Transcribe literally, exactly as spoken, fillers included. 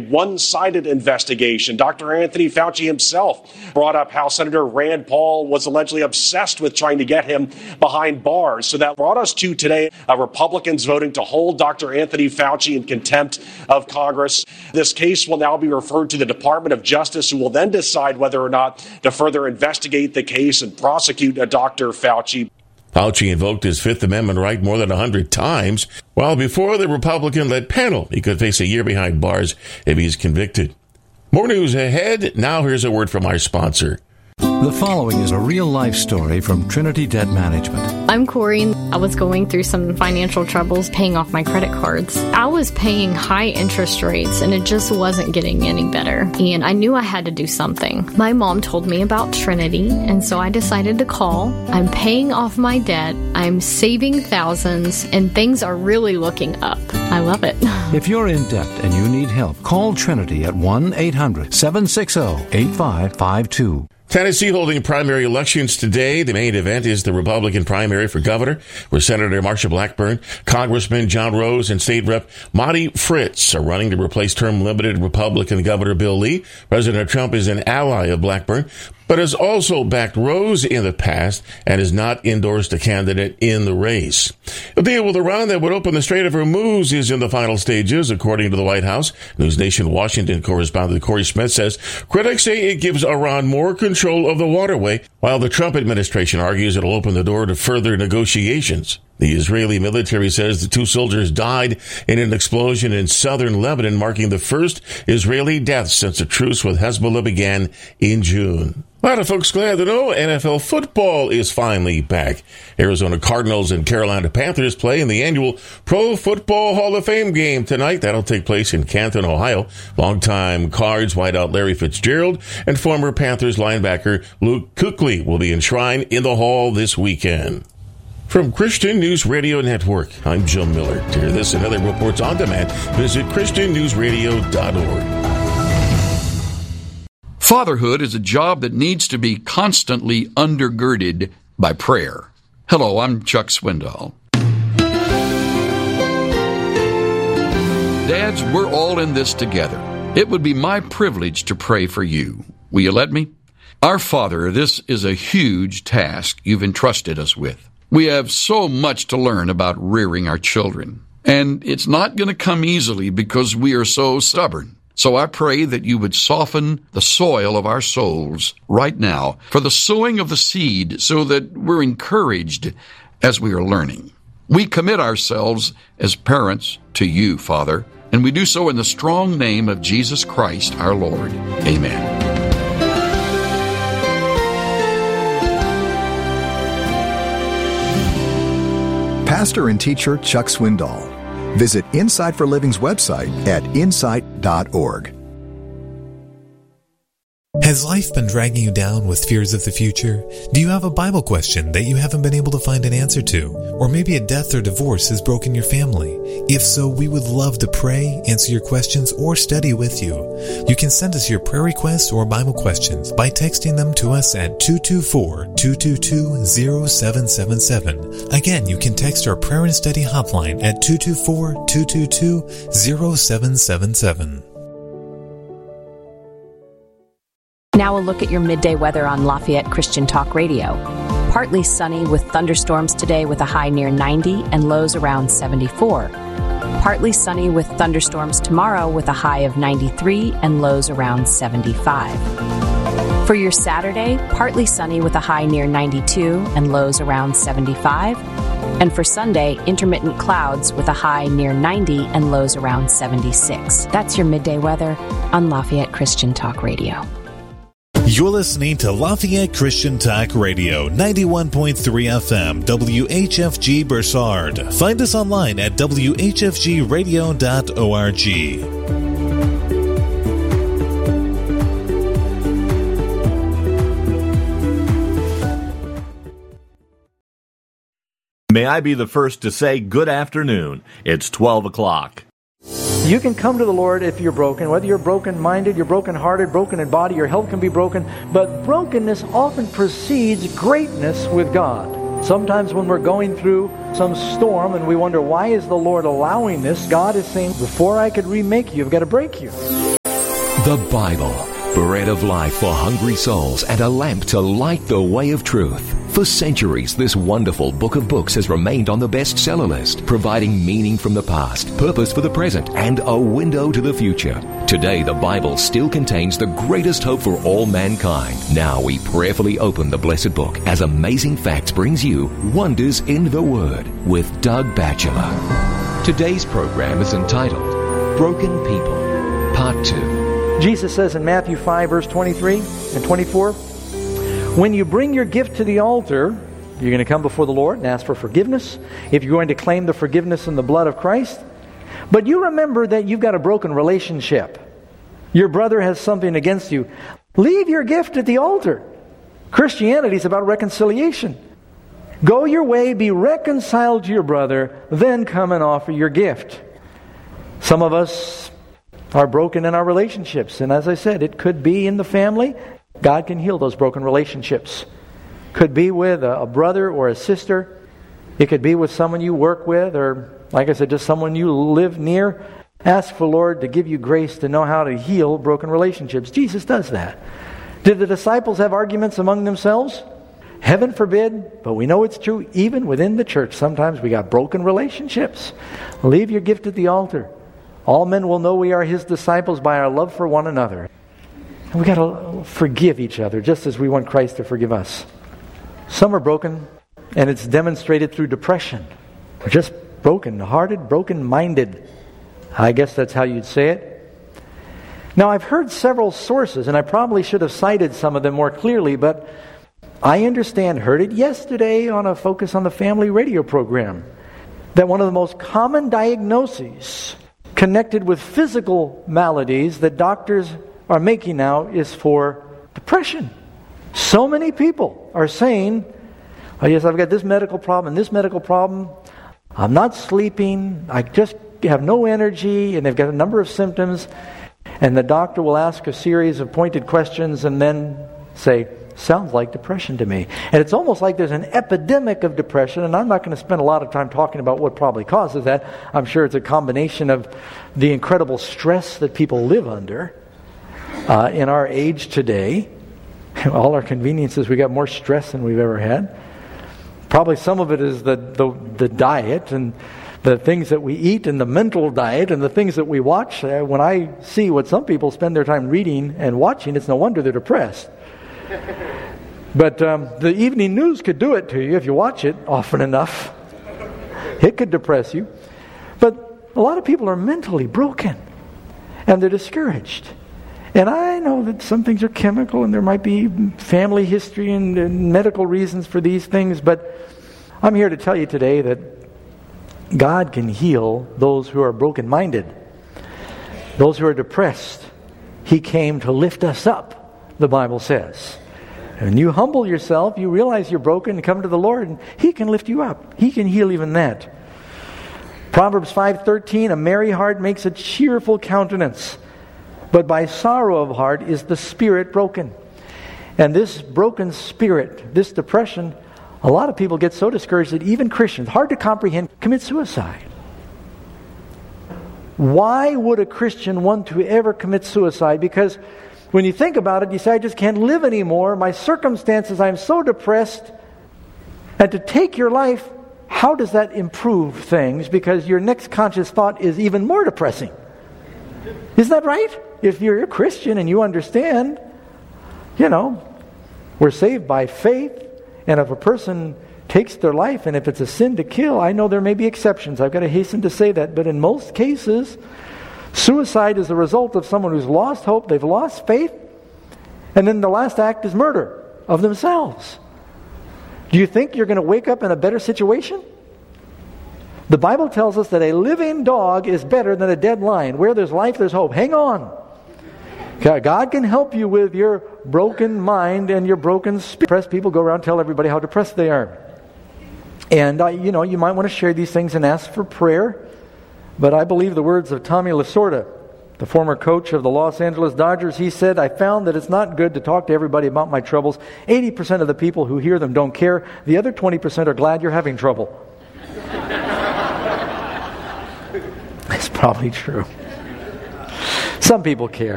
one-sided investigation. Doctor Anthony Fauci himself brought up how Senator Rand Paul was allegedly obsessed with trying to get him behind bars. So that brought us to today, uh, Republicans voting to hold Doctor Anthony Fauci in contempt of Congress. This case will now be referred to the Department of Justice, who will then decide whether or not to further investigate the case and prosecute uh, Doctor Fauci. Fauci invoked his Fifth Amendment right more than one hundred times, while before the Republican-led panel, he could face a year behind bars if he's convicted. More news ahead. Now here's a word from our sponsor. The following is a real-life story from Trinity Debt Management. I'm Corey. I was going through some financial troubles paying off my credit cards. I was paying high interest rates, and it just wasn't getting any better. And I knew I had to do something. My mom told me about Trinity, and so I decided to call. I'm paying off my debt. I'm saving thousands, and things are really looking up. I love it. If you're in debt and you need help, call Trinity at one eight hundred seven six zero eight five five two. Tennessee holding primary elections today. The main event is the Republican primary for governor, where Senator Marsha Blackburn, Congressman John Rose, and State Rep Monty Fritz are running to replace term-limited Republican Governor Bill Lee. President Trump is an ally of Blackburn, but has also backed Rose in the past and has not endorsed a candidate in the race. The deal with Iran that would open the Strait of Hormuz is in the final stages, according to the White House. News Nation Washington correspondent Corey Smith says critics say it gives Iran more control of the waterway, while the Trump administration argues it'll open the door to further negotiations. The Israeli military says the two soldiers died in an explosion in southern Lebanon, marking the first Israeli death since a truce with Hezbollah began in June. A lot of folks glad to know N F L football is finally back. Arizona Cardinals and Carolina Panthers play in the annual Pro Football Hall of Fame game tonight. That'll take place in Canton, Ohio. Longtime Cards wideout Larry Fitzgerald and former Panthers linebacker Luke Kuechly will be enshrined in the hall this weekend. From Christian News Radio Network, I'm Joe Miller. To hear this and other reports on demand, visit christian news radio dot org. Fatherhood is a job that needs to be constantly undergirded by prayer. Hello, I'm Chuck Swindoll. Dads, we're all in this together. It would be my privilege to pray for you. Will you let me? Our Father, this is a huge task you've entrusted us with. We have so much to learn about rearing our children, and it's not going to come easily because we are so stubborn. So I pray that you would soften the soil of our souls right now for the sowing of the seed so that we're encouraged as we are learning. We commit ourselves as parents to you, Father, and we do so in the strong name of Jesus Christ, our Lord. Amen. Pastor and teacher Chuck Swindoll. Visit Insight for Living's website at insight dot org. Has life been dragging you down with fears of the future? Do you have a Bible question that you haven't been able to find an answer to? Or maybe a death or divorce has broken your family? If so, we would love to pray, answer your questions, or study with you. You can send us your prayer requests or Bible questions by texting them to us at two two four, two two two, zero seven seven seven. Again, you can text our prayer and study hotline at two two four, two two two, zero seven seven seven. Now a look at your midday weather on Lafayette Christian Talk Radio. Partly sunny with thunderstorms today with a high near ninety and lows around seventy-four. Partly sunny with thunderstorms tomorrow with a high of ninety-three and lows around seventy-five. For your Saturday, partly sunny with a high near ninety-two and lows around seventy-five. And for Sunday, intermittent clouds with a high near ninety and lows around seventy-six. That's your midday weather on Lafayette Christian Talk Radio. You're listening to Lafayette Christian Talk Radio, ninety-one point three F M, W H F G Bursard. Find us online at w h f g radio dot org. May I be the first to say good afternoon. It's twelve o'clock. You can come to the Lord if you're broken, whether you're broken-minded, you're broken-hearted, broken in body, your health can be broken, but brokenness often precedes greatness with God. Sometimes when we're going through some storm and we wonder, why is the Lord allowing this? God is saying, before I could remake you, I've got to break you. The Bible, bread of life for hungry souls and a lamp to light the way of truth. For centuries, this wonderful book of books has remained on the bestseller list, providing meaning from the past, purpose for the present, and a window to the future. Today, the Bible still contains the greatest hope for all mankind. Now we prayerfully open the blessed book as Amazing Facts brings you Wonders in the Word with Doug Batchelor. Today's program is entitled Broken People, Part two. Jesus says in Matthew five, verse twenty-three and twenty-four, when you bring your gift to the altar, you're going to come before the Lord and ask for forgiveness. If you're going to claim the forgiveness in the blood of Christ. But you remember that you've got a broken relationship. Your brother has something against you. Leave your gift at the altar. Christianity is about reconciliation. Go your way, be reconciled to your brother, then come and offer your gift. Some of us are broken in our relationships. And as I said, it could be in the family. God can heal those broken relationships. Could be with a, a brother or a sister. It could be with someone you work with, or like I said, just someone you live near. Ask for the Lord to give you grace to know how to heal broken relationships. Jesus does that. Did the disciples have arguments among themselves? Heaven forbid, but we know it's true even within the church. Sometimes we got broken relationships. Leave your gift at the altar. All men will know we are His disciples by our love for one another. And we got to forgive each other just as we want Christ to forgive us. Some are broken, and it's demonstrated through depression. We're just broken-hearted, broken-minded. I guess that's how you'd say it. Now, I've heard several sources, and I probably should have cited some of them more clearly, but I understand, heard it yesterday on a Focus on the Family radio program, that one of the most common diagnoses connected with physical maladies that doctors are making now is for depression. So many people are saying, oh yes, I've got this medical problem and this medical problem. I'm not sleeping. I just have no energy. And they've got a number of symptoms. And the doctor will ask a series of pointed questions and then say, sounds like depression to me. And it's almost like there's an epidemic of depression, and I'm not going to spend a lot of time talking about what probably causes that. I'm sure it's a combination of the incredible stress that people live under uh, in our age today. All our conveniences, we got more stress than we've ever had. Probably some of it is the, the, the diet and the things that we eat and the mental diet and the things that we watch. Uh, when I see what some people spend their time reading and watching, it's no wonder they're depressed. But um, the evening news could do it to you if you watch it often enough. It could depress you. But a lot of people are mentally broken and they're discouraged. And I know that some things are chemical and there might be family history and, and medical reasons for these things, but I'm here to tell you today that God can heal those who are broken-minded, those who are depressed. He came to lift us up, the Bible says. When you humble yourself, you realize you're broken and come to the Lord, and He can lift you up. He can heal even that. Proverbs five thirteen, a merry heart makes a cheerful countenance, but by sorrow of heart is the spirit broken. And this broken spirit, this depression, a lot of people get so discouraged that even Christians, hard to comprehend, commit suicide. Why would a Christian want to ever commit suicide? Because when you think about it, you say, I just can't live anymore. My circumstances, I'm so depressed. And to take your life, how does that improve things? Because your next conscious thought is even more depressing. Isn't that right? If you're a Christian and you understand, you know, we're saved by faith. And if a person takes their life, and if it's a sin to kill, I know there may be exceptions. I've got to hasten to say that. But in most cases, suicide is the result of someone who's lost hope, they've lost faith, and then the last act is murder of themselves. Do you think you're going to wake up in a better situation? The Bible tells us that a living dog is better than a dead lion. Where there's life, there's hope. Hang on. God can help you with your broken mind and your broken spirit. Depressed people go around and tell everybody how depressed they are. And, uh, you know, you might want to share these things and ask for prayer. But I believe the words of Tommy Lasorda, the former coach of the Los Angeles Dodgers. He said, I found that it's not good to talk to everybody about my troubles. eighty percent of the people who hear them don't care. The other twenty percent are glad you're having trouble. It's probably true. Some people care.